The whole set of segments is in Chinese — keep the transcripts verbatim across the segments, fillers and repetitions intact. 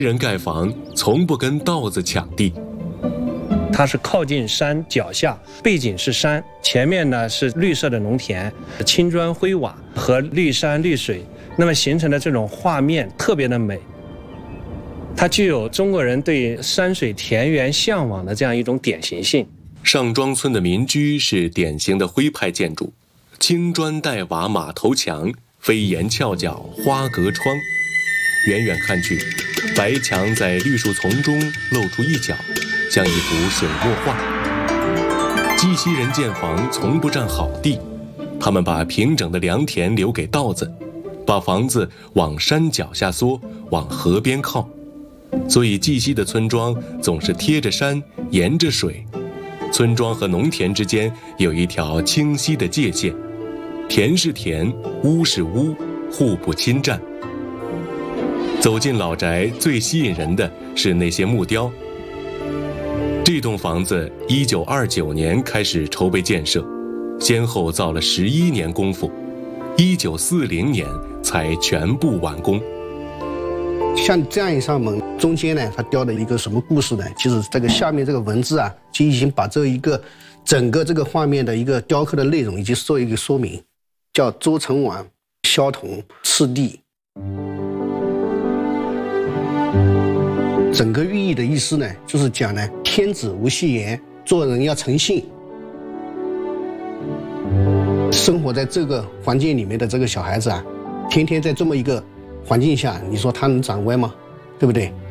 人盖房从不跟稻子抢地。 它是靠近山脚下，背景是山，前面呢是绿色的农田，青砖灰瓦和绿山绿水，那么形成的这种画面特别的美。它具有中国人对山水田园向往的这样一种典型性。 上庄村的民居是典型的徽派建筑，青砖带瓦马头墙，飞檐翘角花格窗，远远看去，白墙在绿树丛中露出一角，像一幅水墨画。绩溪人建房从不占好地，他们把平整的良田留给稻子，把房子往山脚下缩，往河边靠，所以绩溪的村庄总是贴着山，沿着水，村庄和农田之间有一条清晰的界限，田是田，屋是屋，互不侵占。走进老宅，最吸引人的是那些木雕。这栋房子一九二九年开始筹备建设，先后造了十一年功夫，一九四零年才全部完工。 像这样一扇门，中间呢，它雕的一个什么故事呢？其实这个下面这个文字啊，就已经把这一个整个这个画面的一个雕刻的内容，以及做一个说明，叫周成王萧统赤地。整个寓意的意思呢，就是讲呢，天子无戏言，做人要诚信。生活在这个环境里面的这个小孩子啊，天天在这么一个环境下，你说他能长歪吗？对不对？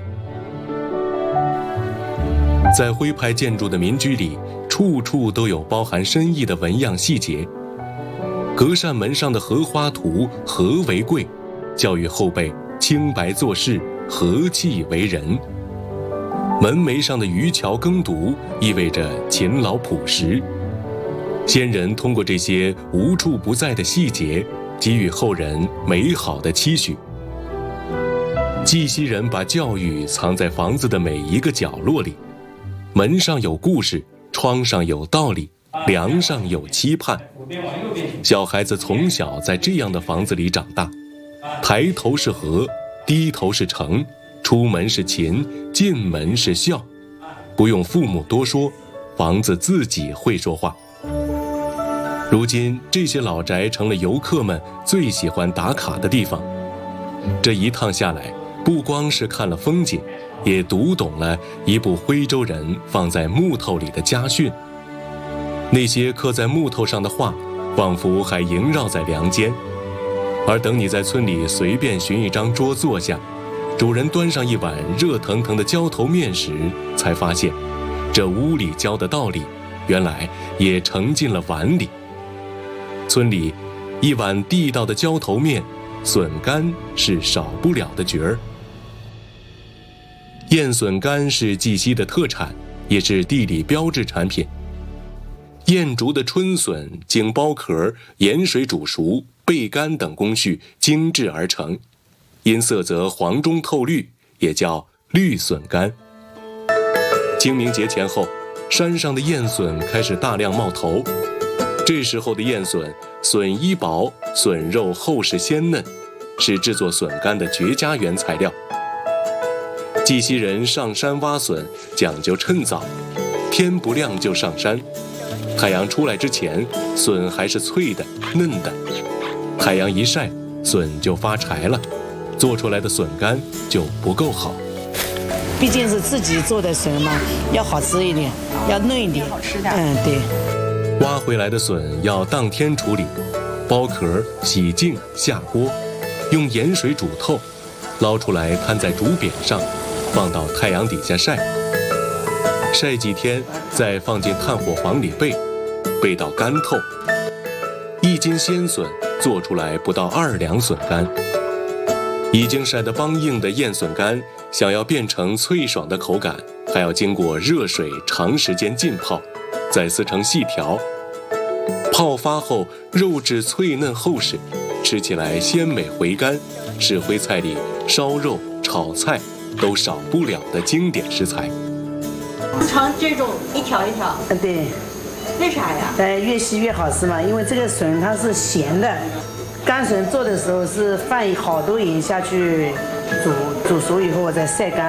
在徽派建筑的民居里，处处都有包含深意的纹样细节。隔扇门上的荷花图“和为贵”，教育后辈清白做事，和气为人。门楣上的渔樵耕读，意味着勤劳朴实。先人通过这些无处不在的细节，给予后人美好的期许。绩溪人把教育藏在房子的每一个角落里，门上有故事，窗上有道理，梁上有期盼。小孩子从小在这样的房子里长大，抬头是和，低头是诚，出门是勤，进门是孝，不用父母多说，房子自己会说话。如今这些老宅成了游客们最喜欢打卡的地方。这一趟下来，不光是看了风景，也读懂了一部徽州人放在木头里的家训。那些刻在木头上的话，仿佛还萦绕在梁间。而等你在村里随便寻一张桌坐下，主人端上一碗热腾腾的浇头面时，才发现这屋里教的道理，原来也盛进了碗里。村里一碗地道的浇头面，笋干是少不了的角儿。燕笋干是绩溪的特产，也是地理标志产品。燕竹的春笋经剥壳、盐水煮熟、焙干等工序精制而成，因色泽黄中透绿，也叫绿笋干。清明节前后，山上的燕笋开始大量冒头。这时候的燕笋，笋衣薄，笋肉厚实鲜嫩，是制作笋干的绝佳原材料。绩溪人上山挖笋讲究趁早，天不亮就上山，太阳出来之前，笋还是脆的嫩的，太阳一晒，笋就发柴了，做出来的笋干就不够好。 毕竟是自己做的笋嘛，要好吃一点，要嫩一点，好吃的。嗯，对。 挖回来的笋要当天处理，剥壳、洗净、下锅，用盐水煮透，捞出来摊在竹匾上，放到太阳底下晒。晒几天，再放进炭火房里焙，焙到干透。一斤鲜笋做出来不到二两笋干。已经晒得梆硬的燕笋干，想要变成脆爽的口感，还要经过热水长时间浸泡，再撕成细条。泡发后，肉质脆嫩厚实，吃起来鲜美回甘，是徽菜里烧肉、炒菜都少不了的经典食材。 尝这种一条一条， 嗯，对。 为啥呀？ 呃，越细越好吃嘛，因为这个笋它是咸的，干笋做的时候是放好多盐下去煮煮熟以后我再晒干。